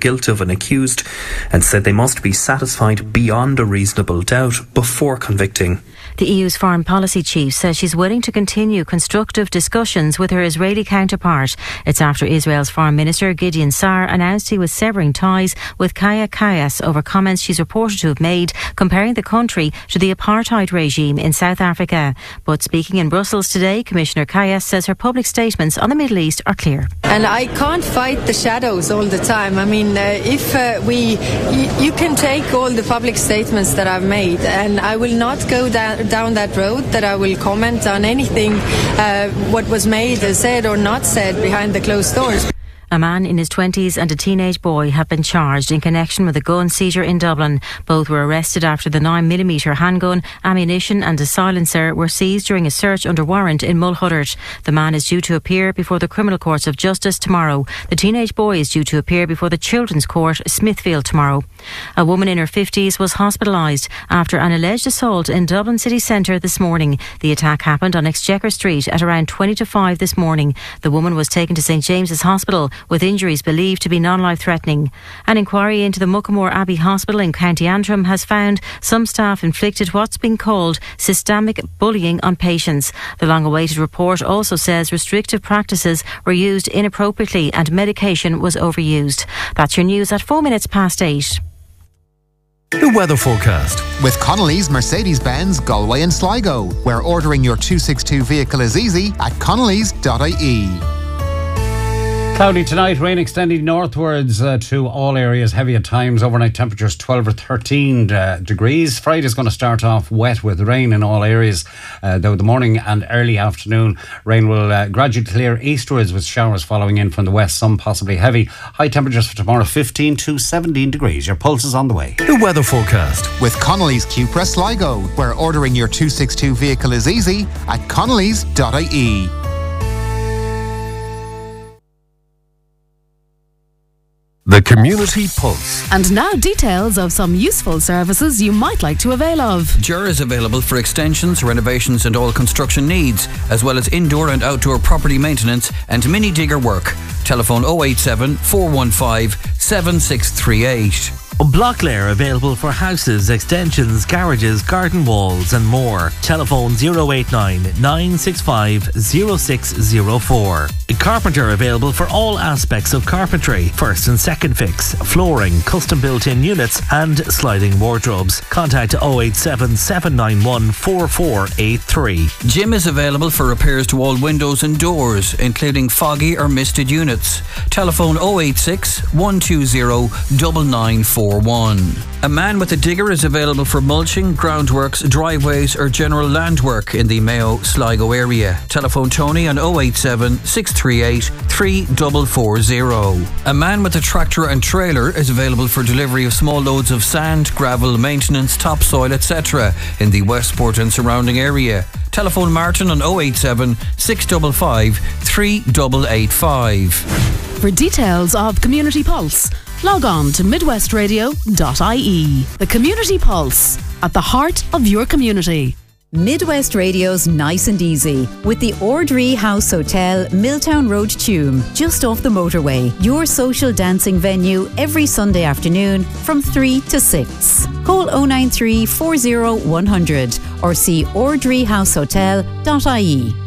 guilt of an accused and said they must be satisfied beyond a reasonable doubt before convicting. The EU's foreign policy chief says she's willing to continue constructive discussions with her Israeli counterpart. It's after Israel's Foreign Minister Gideon Sa'ar announced he was severing ties with Kaya Kallas over comments she's reported to have made comparing the country to the apartheid regime in South Africa. But speaking in Brussels today, Commissioner Kallas says her public statements on the Middle East are clear. And I can't fight the shadows all the time. I mean, you can take all the public statements that I've made, and I will not go down that road that I will comment on anything what was made, said or not said behind the closed doors. A man in his 20s and a teenage boy have been charged in connection with a gun seizure in Dublin. Both were arrested after the 9mm handgun, ammunition and a silencer were seized during a search under warrant in Mulhuddart. The man is due to appear before the Criminal Courts of Justice tomorrow. The teenage boy is due to appear before the Children's Court, Smithfield, tomorrow. A woman in her 50s was hospitalised after an alleged assault in Dublin city centre this morning. The attack happened on Exchequer Street at around 20 to 5 this morning. The woman was taken to St James's Hospital with injuries believed to be non-life-threatening. An inquiry into the Muckamore Abbey Hospital in County Antrim has found some staff inflicted what's been called systemic bullying on patients. The long-awaited report also says restrictive practices were used inappropriately and medication was overused. That's your news at 8:04. The weather forecast. With Connolly's Mercedes-Benz Galway and Sligo, where ordering your 262 vehicle is easy at connellys.ie. Cloudy tonight, rain extending northwards to all areas, heavy at times, overnight temperatures 12 or 13 degrees. Friday's going to start off wet with rain in all areas, though the morning and early afternoon rain will gradually clear eastwards with showers following in from the west, some possibly heavy. High temperatures for tomorrow 15 to 17 degrees. Your pulse is on the way. The weather forecast. With Connolly's Cupra Sligo, where ordering your 262 vehicle is easy at connellys.ie. The Community Pulse. And now details of some useful services you might like to avail of. Jura is available for extensions, renovations and all construction needs, as well as indoor and outdoor property maintenance and mini digger work. Telephone 087 415 7638. Blocklair available for houses, extensions, garages, garden walls and more. Telephone 089 965 0604. Carpenter available for all aspects of carpentry. First and second fix, flooring, custom built-in units and sliding wardrobes. Contact 087 791 4483. Jim is available for repairs to all windows and doors, including foggy or misted units. Telephone 086 120 9941. A man with a digger is available for mulching, groundworks, driveways or general land work in the Mayo Sligo area. Telephone Tony on 087 638 3440. A man with a tractor and trailer is available for delivery of small loads of sand, gravel, maintenance, topsoil, etc. in the Westport and surrounding area. Telephone Martin on 087 655 3885. For details of Community Pulse, log on to midwestradio.ie. The Community Pulse, at the heart of your community. Midwest Radio's Nice and Easy with the Ordree House Hotel, Milltown Road, Tuam, just off the motorway. Your social dancing venue every Sunday afternoon from 3 to 6. Call 093 40 100 or see ordreehousehotel.ie.